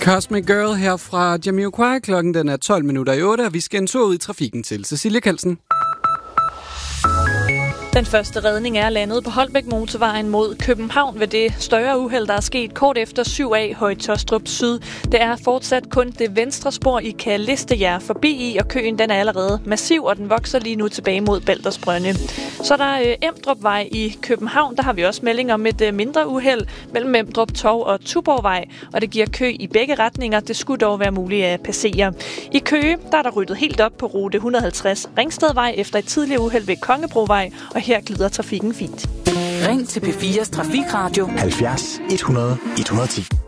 Cosmic Girl her fra Jamiroquai. Klokken den er 7:12, og vi skal en tur ud i trafikken til Cecilie Kalsen. Den første redning er landet på Holbæk Motorvejen mod København ved det større uheld, der er sket kort efter 7A Høje-Taastrup Syd. Det er fortsat kun det venstre spor, I kan liste jer forbi i, og køen den er allerede massiv, og den vokser lige nu tilbage mod Baldersbrønde. Så er der Emdrupvej i København. Der har vi også melding om et mindre uheld mellem Emdrup Torv og Tuborgvej, og det giver kø i begge retninger. Det skulle dog være muligt at passere. I Køge der er der ryddet helt op på rute 150 Ringstedvej efter et tidligere uheld ved Kongebrovej, og her glider trafikken fint. Ring til P4's Trafikradio 70 100 110.